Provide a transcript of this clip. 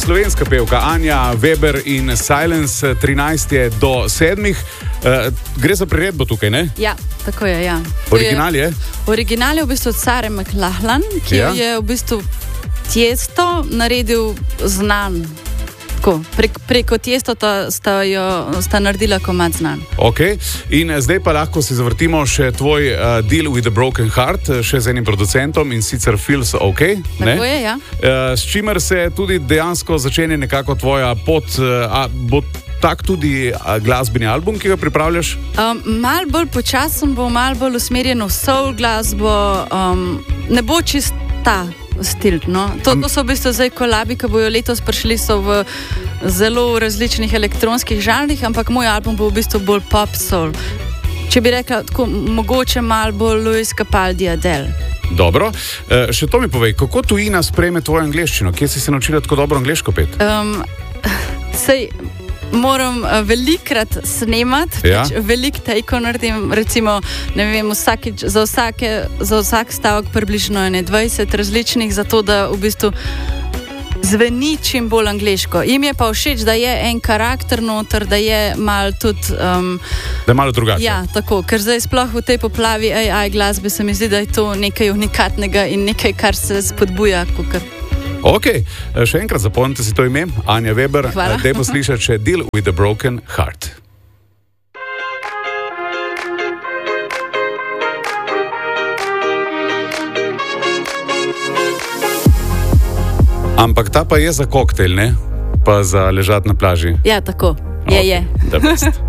slovenska pevka Anja Weber in Silence, 13:50. Gre za priredbo tukaj, ne? Ja, tako je, ja. Original je? Original je v bistvu Sarah McLachlan, ki je v bistvu Tiesto naredil znan. Preko Tiesta sta naredila komad znan. Ok, in zdaj pa lahko si zavrtimo še tvoj Deal with a Broken Heart, še z enim producentom, in sicer Feels OK. Tako je, ja. S čimer se tudi dejansko začenja nekako tvoja pot, bo tak tudi glasbeni album, ki ga pripravljaš? Mal bolj počasen bo, mal bolj usmerjen v soul glasbo, ne bo čista stil, no. To so v bistvu zdaj kolabi, ki bojo letos prišli, so v zelo različnih elektronskih žanrih, ampak moj album bo v bistvu bolj pop soul. Če bi rekla tako, mogoče malo bolj Louis Capaldi, Adele. Dobro. Še to mi povej, kako tujina sprejme tvojo angleščino? Kje si se naučila tako dobro angleško pet? Moram velikrat snemati, veliko take-on naredim, recimo, ne vem, za vsak stavek približno 20 različnih, zato da v bistvu zveni čim bolj angleško. Im je pa všeč, da je en karakter noter, da je malo tudi... da je malo drugače. Ja, tako, ker zdaj sploh v tej poplavi AI glasbe se mi zdi, da je to nekaj unikatnega in nekaj, kar se spodbuja, kakor... Ok, še enkrat zapomnite si to ime, Anja Weber. Hvala. Dajmo slišati še Deal with a Broken Heart. Ampak ta pa je za koktejl, ne? Pa za ležati na plaži. Ja, tako. Je. The best.